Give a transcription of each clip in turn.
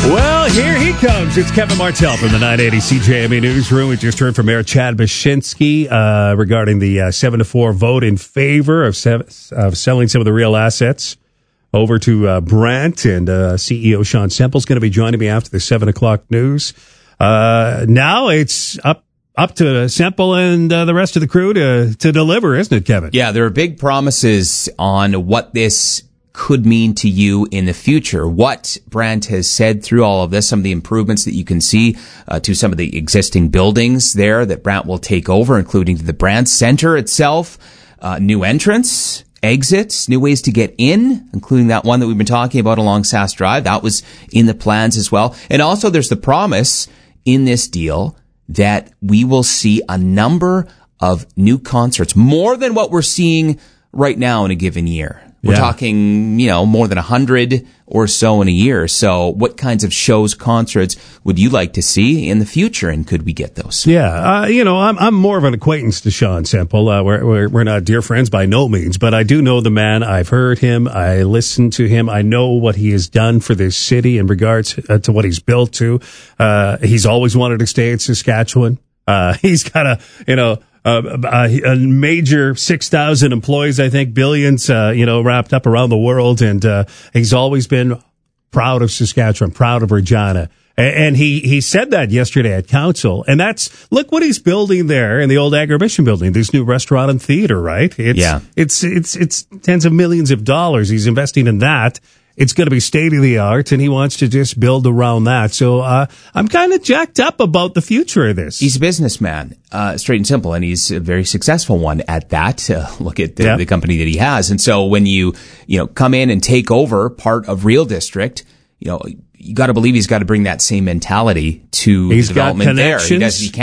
Well, here he comes. It's Kevin Martell from the 980 CJME Newsroom. We just heard from Mayor Chad Baczynski regarding the 7-4 vote in favor of selling some of the real assets over to Brent. And CEO Sean Semple's going to be joining me after the 7 o'clock news. Now it's up to Semple and the rest of the crew to deliver, isn't it, Kevin? Yeah, there are big promises on what this could mean to you in the future. What Brent has said through all of this, some of the improvements that you can see to some of the existing buildings there that Brent will take over, including to the Brant Center itself, new entrance, exits, new ways to get in, including that one that we've been talking about along Sass Drive. That was in the plans as well. And also there's the promise in this deal that we will see a number of new concerts, more than what we're seeing right now in a given year. We're talking, more than 100 or so in a year. So what kinds of shows, concerts would you like to see in the future, and could we get those? Yeah, I'm more of an acquaintance to Sean Semple. We're not dear friends by no means, but I do know the man. I've heard him. I listened to him. I know what he has done for this city in regards to what he's built to. He's always wanted to stay in Saskatchewan. He's got a major 6,000 employees, I think, billions, wrapped up around the world. And he's always been proud of Saskatchewan, proud of Regina. And he said that yesterday at council. And look what he's building there in the old Agribition building, this new restaurant and theater, right? It's tens of millions of dollars. He's investing in that. It's going to be state of the art, and he wants to just build around that. So I'm kind of jacked up about the future of this. He's a businessman, straight and simple, and he's a very successful one at that. Look at the company that he has. And so when you come in and take over part of Real District, you got to believe he's got to bring that same mentality to the development there. He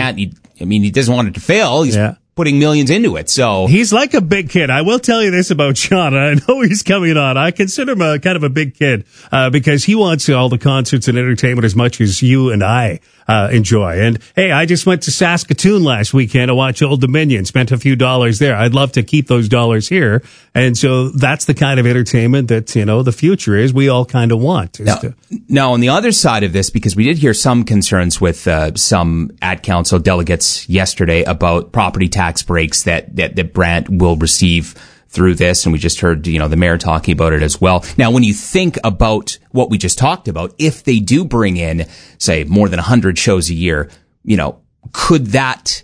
doesn't want it to fail. He's putting millions into it. So he's like a big kid. I will tell you this about Sean. I know he's coming on. I consider him kind of a big kid because he wants all the concerts and entertainment as much as you and I enjoy. And hey, I just went to Saskatoon last weekend to watch Old Dominion, spent a few dollars there. I'd love to keep those dollars here. And so that's the kind of entertainment that, the future is we all kind of want. Now, on the other side of this, because we did hear some concerns with some ad council delegates yesterday about property tax breaks that Brant will receive through this, and we just heard the mayor talking about it as well. Now, when you think about what we just talked about, if they do bring in, say, more than 100 shows a year, could that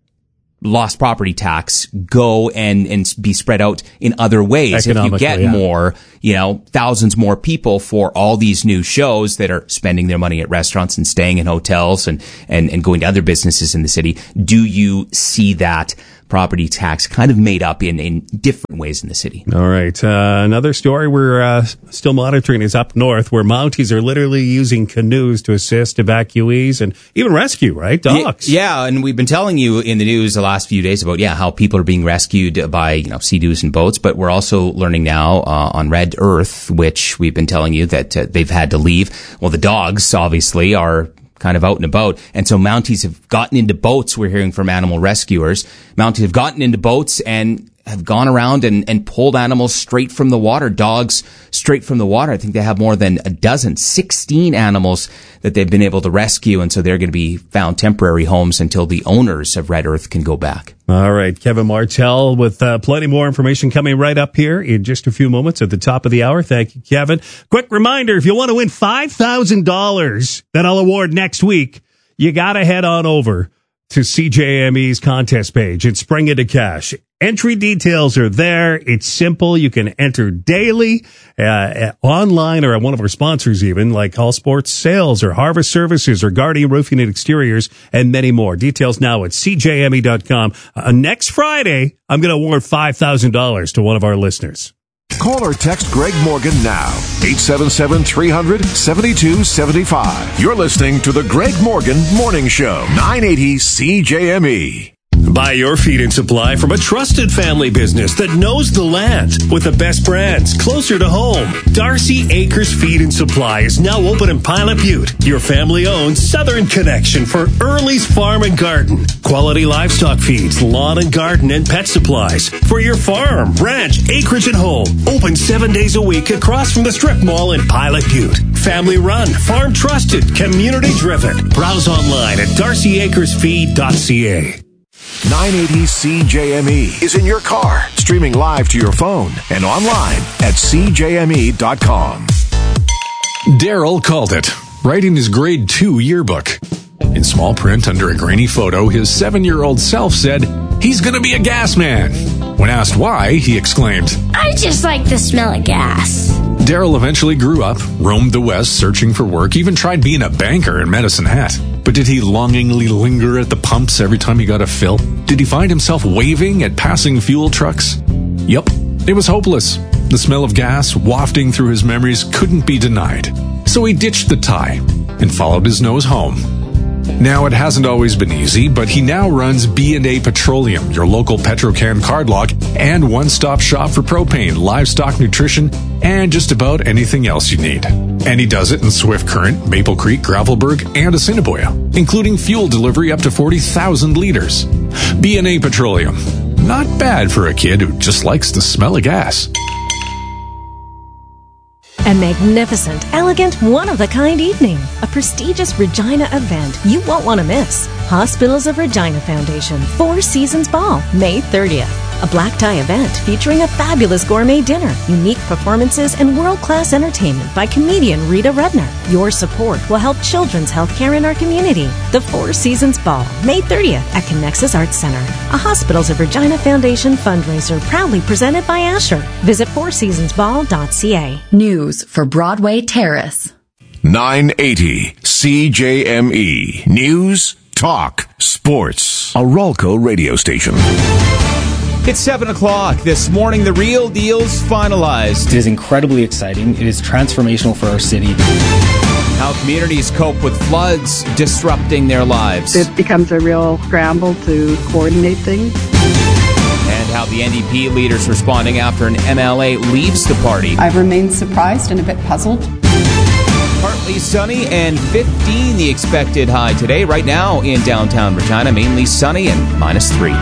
lost property tax go and be spread out in other ways? If you get more, thousands more people for all these new shows that are spending their money at restaurants and staying in hotels and going to other businesses in the city, do you see that property tax kind of made up in different ways in the city? All right. Another story we're still monitoring is up north, where Mounties are literally using canoes to assist evacuees and even rescue, right? Dogs. Yeah, and we've been telling you in the news the last few days about, how people are being rescued by, Sea-Doos and boats, but we're also learning now on Red Earth, which we've been telling you that they've had to leave. Well, the dogs obviously are kind of out and about. And so Mounties have gotten into boats. We're hearing from animal rescuers. Mounties have gotten into boats and have gone around and pulled animals straight from the water, dogs straight from the water. I think they have more than 16 animals that they've been able to rescue. And so they're going to be found temporary homes until the owners of Red Earth can go back. All right. Kevin Martell with plenty more information coming right up here in just a few moments at the top of the hour. Thank you, Kevin. Quick reminder, if you want to win $5,000 that I'll award next week, you got to head on over to CJME's contest page and spring into cash. Entry details are there. It's simple. You can enter daily, online, or at one of our sponsors even, like All Sports Sales or Harvest Services or Guardian Roofing and Exteriors, and many more. Details now at CJME.com. Next Friday, I'm going to award $5,000 to one of our listeners. Call or text Greg Morgan now. 877-300-7275. You're listening to the Greg Morgan Morning Show. 980 CJME. Buy your feed and supply from a trusted family business that knows the land with the best brands closer to home. Darcy Acres Feed and Supply is now open in Pilot Butte, your family-owned southern connection for Early's Farm and Garden. Quality livestock feeds, lawn and garden, and pet supplies for your farm, ranch, acreage, and home. Open 7 days a week across from the Strip Mall in Pilot Butte. family run, farm trusted, community driven. Browse online at darcyacresfeed.ca. 980 CJME is in your car, streaming live to your phone and online at CJME.com. Daryl called it, writing his grade 2 yearbook. In small print under a grainy photo, his 7-year-old self said, "He's gonna be a gas man." When asked why, he exclaimed, "I just like the smell of gas." Daryl eventually grew up, roamed the West searching for work, even tried being a banker in Medicine Hat. But did he longingly linger at the pumps every time he got a fill? Did he find himself waving at passing fuel trucks? Yup, it was hopeless. The smell of gas wafting through his memories couldn't be denied. So he ditched the tie and followed his nose home. Now, it hasn't always been easy, but he now runs B&A Petroleum, your local Petrocan cardlock and one-stop shop for propane, livestock nutrition, and just about anything else you need. And he does it in Swift Current, Maple Creek, Gravelburg, and Assiniboia, including fuel delivery up to 40,000 liters. B&A Petroleum. Not bad for a kid who just likes the smell of gas. A magnificent, elegant, one-of-a-kind evening. A prestigious Regina event you won't want to miss. Hospitals of Regina Foundation, Four Seasons Ball, May 30th. A black tie event featuring a fabulous gourmet dinner, unique performances, and world-class entertainment by comedian Rita Rudner. Your support will help children's healthcare in our community. The Four Seasons Ball, May 30th at Connexus Arts Center. A Hospitals of Regina Foundation fundraiser proudly presented by Asher. Visit fourseasonsball.ca. News for Broadway Terrace. 980 CJME. News, talk, sports. A Ralco radio station. It's 7 o'clock. This morning, the real deal's finalized. It is incredibly exciting. It is transformational for our city. How communities cope with floods disrupting their lives. It becomes a real scramble to coordinate things. And how the NDP leader's responding after an MLA leaves the party. I've remained surprised and a bit puzzled. Partly sunny and 15 the expected high today. Right now in downtown Regina, mainly sunny and -3.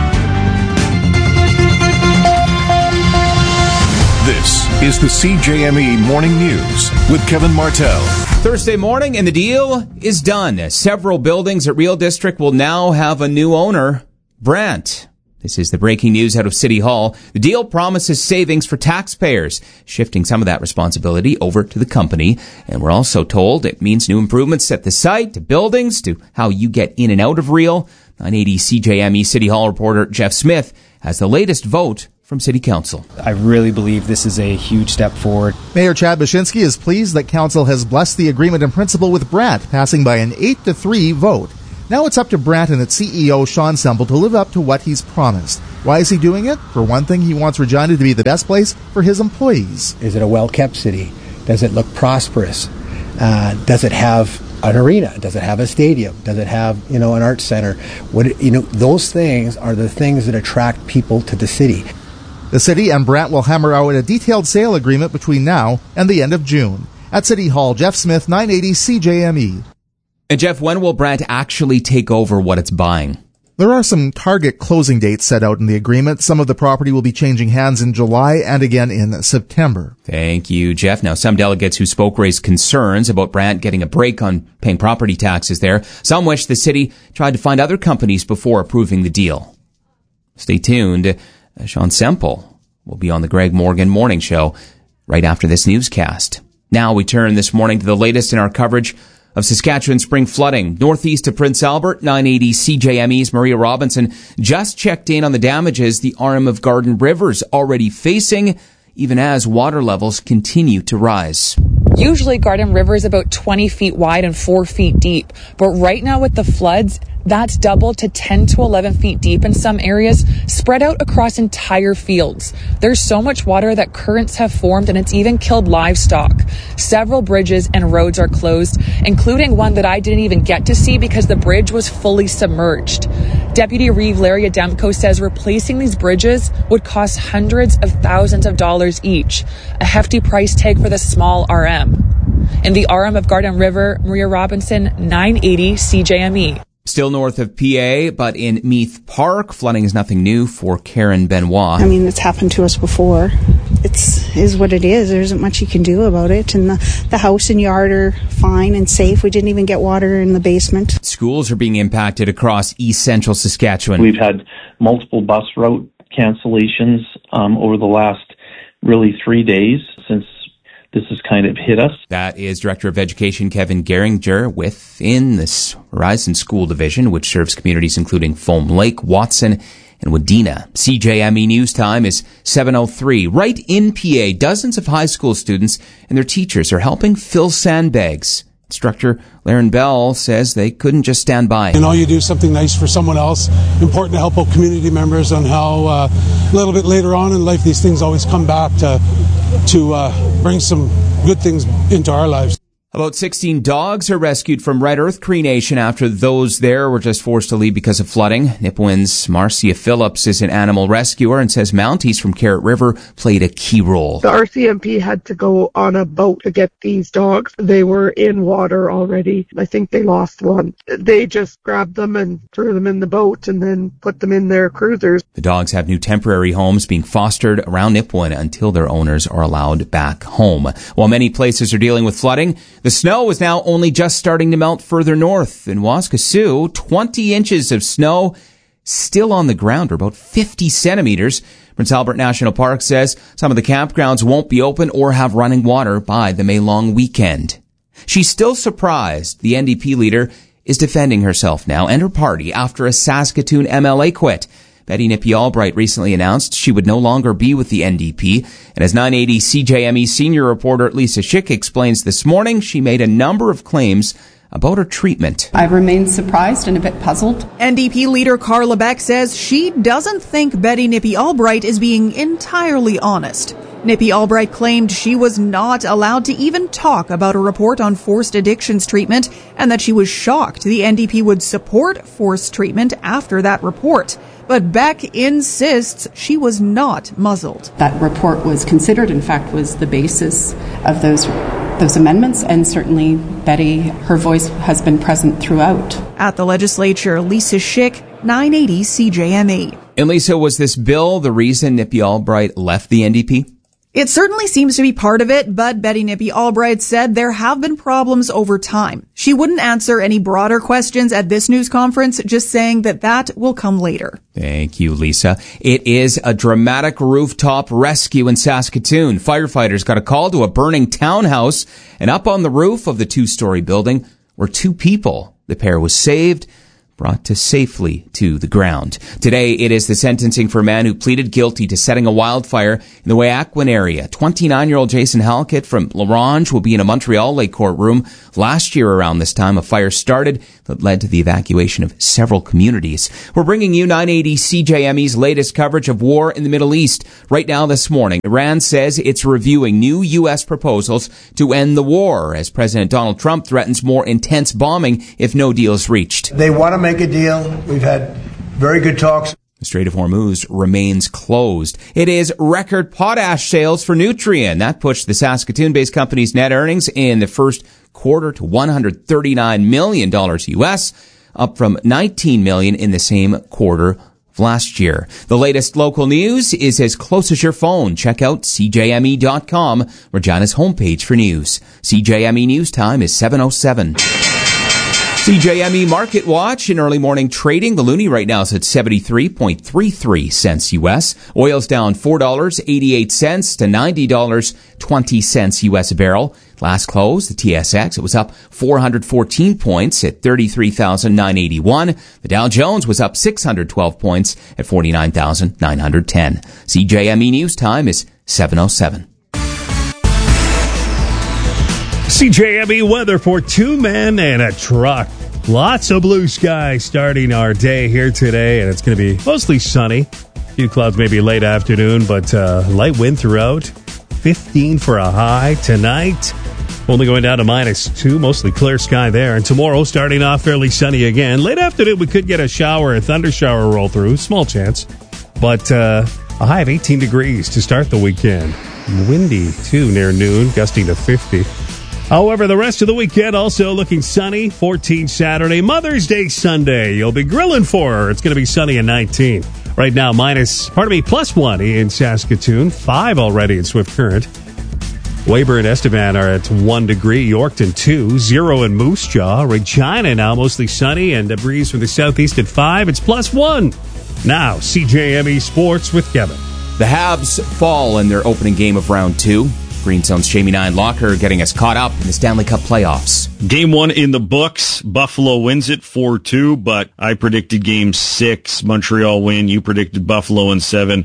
This is the CJME Morning News with Kevin Martell. Thursday morning, and the deal is done. Several buildings at Real District will now have a new owner, Brandt. This is the breaking news out of City Hall. The deal promises savings for taxpayers, shifting some of that responsibility over to the company. And we're also told it means new improvements at the site, to buildings, to how you get in and out of Real. 980 CJME City Hall reporter Jeff Smith has the latest vote from City Council. I really believe this is a huge step forward. Mayor Chad Baczynski is pleased that Council has blessed the agreement in principle with Brandt, passing by an 8-3 vote. Now it's up to Brandt and its CEO, Sean Semple, to live up to what he's promised. Why is he doing it? For one thing, he wants Regina to be the best place for his employees. Is it a well-kept city? Does it look prosperous? Does it have an arena? Does it have a stadium? Does it have, an arts center? Those things are the things that attract people to the city. The city and Brandt will hammer out a detailed sale agreement between now and the end of June. At City Hall, Jeff Smith, 980 CJME. And Jeff, when will Brandt actually take over what it's buying? There are some target closing dates set out in the agreement. Some of the property will be changing hands in July and again in September. Thank you, Jeff. Now, some delegates who spoke raised concerns about Brandt getting a break on paying property taxes there. Some wish the city tried to find other companies before approving the deal. Stay tuned. Sean Semple will be on the Greg Morgan Morning Show right after this newscast. Now we turn this morning to the latest in our coverage of Saskatchewan spring flooding. Northeast of Prince Albert, 980 CJME's Maria Robinson just checked in on the damages the arm of Garden River's already facing, even as water levels continue to rise. Usually Garden River is about 20 feet wide and 4 feet deep, but right now with the floods, that's doubled to 10 to 11 feet deep in some areas, spread out across entire fields. There's so much water that currents have formed, and it's even killed livestock. Several bridges and roads are closed, including one that I didn't even get to see because the bridge was fully submerged. Deputy Reeve Larry Ademko says replacing these bridges would cost hundreds of thousands of dollars each, a hefty price tag for the small RM. In the RM of Garden River, Maria Robinson, 980 CJME. Still north of PA, but in Meath Park, flooding is nothing new for Karen Benoit. It's happened to us before. It's is what it is. There isn't much you can do about it. And the house and yard are fine and safe. We didn't even get water in the basement. Schools are being impacted across East Central Saskatchewan. We've had multiple bus route cancellations over the last really 3 days since this has kind of hit us. That is Director of Education Kevin Geringer within this Horizon School Division, which serves communities including Foam Lake, Watson, and Wadena. CJME News Time is 7:03. Right in PA, dozens of high school students and their teachers are helping fill sandbags. Instructor Laren Bell says they couldn't just stand by. You do something nice for someone else. Important to help out community members on how a little bit later on in life these things always come back to bring some good things into our lives. About 16 dogs are rescued from Red Earth Cree Nation after those there were just forced to leave because of flooding. Nipawin's Marcia Phillips is an animal rescuer and says Mounties from Carrot River played a key role. The RCMP had to go on a boat to get these dogs. They were in water already. I think they lost one. They just grabbed them and threw them in the boat and then put them in their cruisers. The dogs have new temporary homes being fostered around Nipawin until their owners are allowed back home. While many places are dealing with flooding, the snow is now only just starting to melt further north. In Waskesiu, 20 inches of snow still on the ground, or about 50 centimeters. Prince Albert National Park says some of the campgrounds won't be open or have running water by the May long weekend. She's still surprised the NDP leader is defending herself now and her party after a Saskatoon MLA quit. Betty Nippy Albright recently announced she would no longer be with the NDP. And as 980 CJME senior reporter Lisa Schick explains this morning, she made a number of claims about her treatment. I remain surprised and a bit puzzled. NDP leader Carla Beck says she doesn't think Betty Nippy Albright is being entirely honest. Nippy Albright claimed she was not allowed to even talk about a report on forced addictions treatment and that she was shocked the NDP would support forced treatment after that report. But Beck insists she was not muzzled. That report was considered, in fact, was the basis of those amendments, and certainly Betty, her voice has been present throughout. At the legislature, Lisa Schick, 980 CJME. And Lisa, was this bill the reason Nippy Albright left the NDP? It certainly seems to be part of it, but Betty Nippy Albright said there have been problems over time. She wouldn't answer any broader questions at this news conference, just saying that will come later. Thank you, Lisa. It is a dramatic rooftop rescue in Saskatoon. Firefighters got a call to a burning townhouse, and up on the roof of the 2-story building were 2 people. The pair was saved, brought safely to the ground. Today, it is the sentencing for a man who pleaded guilty to setting a wildfire in the Weyakwan area. 29-year-old Jason Halkett from L'Orange will be in a Montreal Lake courtroom. Last year around this time, a fire started that led to the evacuation of several communities. We're bringing you 980 CJME's latest coverage of war in the Middle East. Right now this morning, Iran says it's reviewing new U.S. proposals to end the war as President Donald Trump threatens more intense bombing if no deal is reached. They want to make a deal. We've had very good talks. The Strait of Hormuz remains closed. It is record potash sales for Nutrien. That pushed the Saskatoon-based company's net earnings in the first quarter to $139 million U.S., up from $19 million in the same quarter of last year. The latest local news is as close as your phone. Check out CJME.com, Regina's homepage for news. CJME News Time is 7:07. CJME Market Watch in early morning trading. The loonie right now is at 73.33 cents U.S. Oil's down $4.88 to $90.20 U.S. a barrel. Last close, the TSX, it was up 414 points at 33,981. The Dow Jones was up 612 points at 49,910. CJME News Time is 7:07. CJME weather for 2 men and a truck. Lots of blue skies starting our day here today, and it's going to be mostly sunny. A few clouds maybe late afternoon, but light wind throughout. 15 for a high tonight. Only going down to -2, mostly clear sky there. And tomorrow starting off fairly sunny again. Late afternoon we could get a shower, a thunder shower roll through. Small chance. But a high of 18 degrees to start the weekend. Windy too near noon, gusting to 50. However, the rest of the weekend also looking sunny. 14 Saturday, Mother's Day Sunday. You'll be grilling for her. It's going to be sunny at 19. Right now, +1 in Saskatoon, 5 already in Swift Current. Weyburn and Estevan are at 1 degree, Yorkton 2, 0 in Moose Jaw. Regina now mostly sunny and a breeze from the southeast at 5. It's +1. Now, CJME Sports with Kevin. The Habs fall in their opening game of round 2. Green Zone's Jamie Nine Locker getting us caught up in the Stanley Cup playoffs. Game 1 in the books. Buffalo wins it 4-2, but I predicted Game 6. Montreal win. You predicted Buffalo in 7.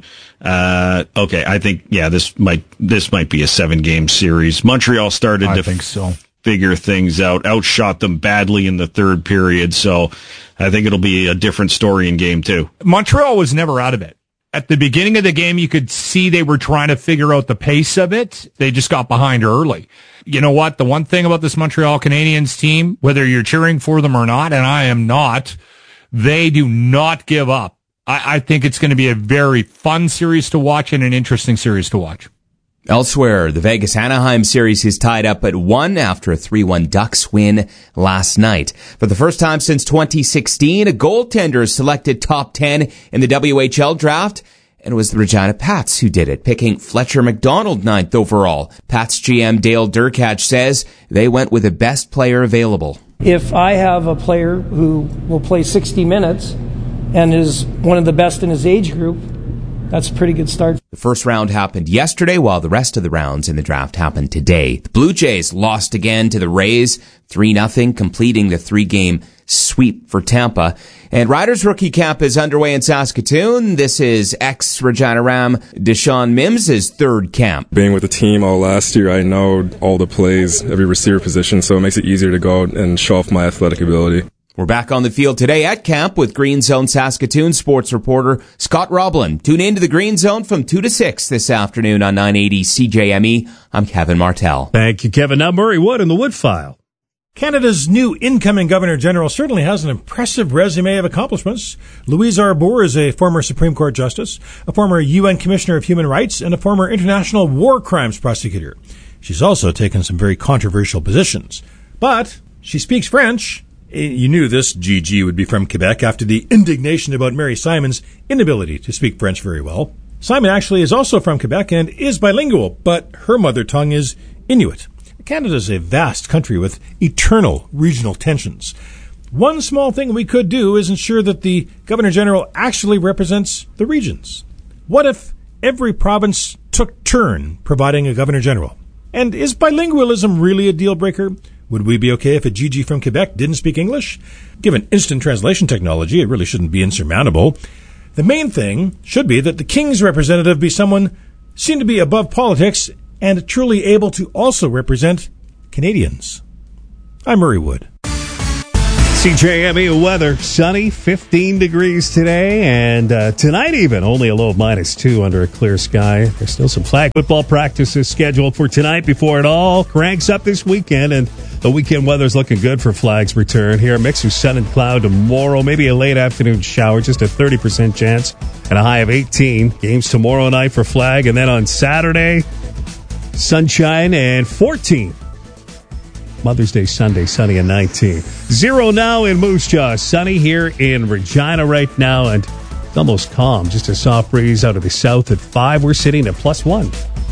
Okay, I think this might be a 7-game series. Montreal started to figure things out. Outshot them badly in the third period, so I think it'll be a different story in Game 2. Montreal was never out of it. At the beginning of the game, you could see they were trying to figure out the pace of it. They just got behind early. You know what? The one thing about this Montreal Canadiens team, whether you're cheering for them or not, and I am not, they do not give up. I think it's going to be a very fun series to watch and an interesting series to watch. Elsewhere, the Vegas-Anaheim series is tied up at 1 after a 3-1 Ducks win last night. For the first time since 2016, a goaltender is selected top 10 in the WHL draft, and it was the Regina Pats who did it, picking Fletcher McDonald 9th overall. Pats GM Dale Durkach says they went with the best player available. If I have a player who will play 60 minutes and is one of the best in his age group, that's a pretty good start. The first round happened yesterday, while the rest of the rounds in the draft happened today. The Blue Jays lost again to the Rays, 3-0, completing the 3-game sweep for Tampa. And Riders rookie camp is underway in Saskatoon. This is ex-Regina Ram Deshaun Mims' third camp. Being with the team all last year, I know all the plays, every receiver position, so it makes it easier to go out and show off my athletic ability. We're back on the field today at camp with Green Zone Saskatoon sports reporter Scott Roblin. Tune in to the Green Zone from 2 to 6 this afternoon on 980 CJME. I'm Kevin Martell. Thank you, Kevin. Now Murray Wood in the Wood File. Canada's new incoming Governor-General certainly has an impressive resume of accomplishments. Louise Arbour is a former Supreme Court Justice, a former UN Commissioner of Human Rights, and a former International War Crimes prosecutor. She's also taken some very controversial positions. But she speaks French. You knew this Gigi would be from Quebec after the indignation about Mary Simon's inability to speak French very well. Simon actually is also from Quebec and is bilingual, but her mother tongue is Inuit. Canada is a vast country with eternal regional tensions. One small thing we could do is ensure that the Governor-General actually represents the regions. What if every province took turn providing a Governor-General? And is bilingualism really a deal breaker? Would we be okay if a Gigi from Quebec didn't speak English? Given instant translation technology, it really shouldn't be insurmountable. The main thing should be that the King's representative be someone seen to be above politics and truly able to also represent Canadians. I'm Murray Wood. CJME weather, sunny, 15 degrees today, and tonight even, only a low of -2 under a clear sky. There's still some flag football practices scheduled for tonight before it all cranks up this weekend, and the weekend weather's looking good for Flag's return here. Mix of sun and cloud tomorrow, maybe a late afternoon shower, just a 30% chance, and a high of 18. Games tomorrow night for Flag, and then on Saturday, sunshine and 14. Mother's Day Sunday, sunny and 19. 0 now in Moose Jaw. Sunny here in Regina right now, and it's almost calm. Just a soft breeze out of the south at 5. We're sitting at +1.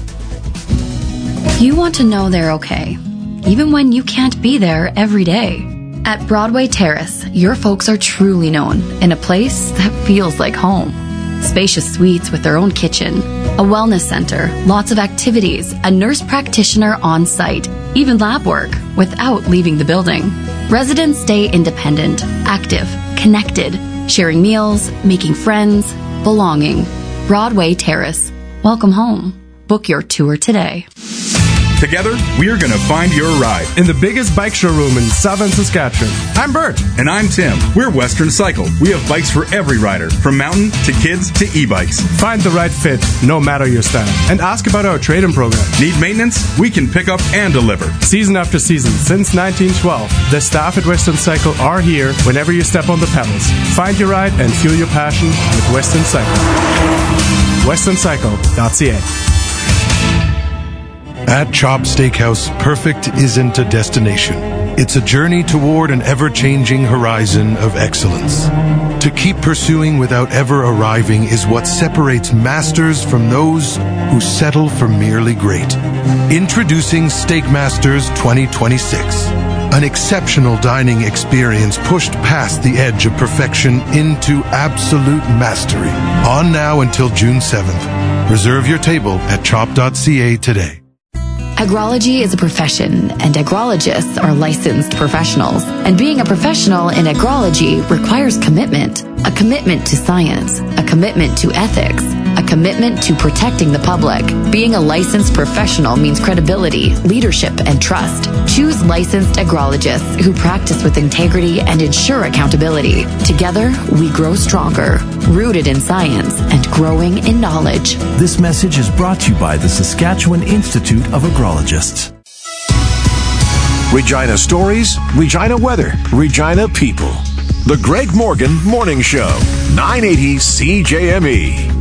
You want to know they're okay, even when you can't be there every day. At Broadway Terrace, your folks are truly known in a place that feels like home. Spacious suites with their own kitchen, a wellness center, lots of activities, a nurse practitioner on site, even lab work without leaving the building. Residents stay independent, active, connected, sharing meals, making friends, belonging. Broadway Terrace. Welcome home. Book your tour today. Together, we are going to find your ride in the biggest bike showroom in southern Saskatchewan. I'm Bert. And I'm Tim. We're Western Cycle. We have bikes for every rider, from mountain to kids to e-bikes. Find the right fit, no matter your style. And ask about our trade-in program. Need maintenance? We can pick up and deliver. Season after season, since 1912, the staff at Western Cycle are here whenever you step on the pedals. Find your ride and fuel your passion with Western Cycle. WesternCycle.ca. At Chop Steakhouse, perfect isn't a destination. It's a journey toward an ever-changing horizon of excellence. To keep pursuing without ever arriving is what separates masters from those who settle for merely great. Introducing Steak Masters 2026. An exceptional dining experience pushed past the edge of perfection into absolute mastery. On now until June 7th. Reserve your table at chop.ca today. Agrology is a profession, and agrologists are licensed professionals. And being a professional in agrology requires commitment. A commitment to science, a commitment to ethics, a commitment to protecting the public. Being a licensed professional means credibility, leadership, and trust. Choose licensed agrologists who practice with integrity and ensure accountability. Together, we grow stronger, rooted in science and growing in knowledge. This message is brought to you by the Saskatchewan Institute of Agrologists. Regina stories, Regina weather, Regina people. The Greg Morgan Morning Show, 980 CJME.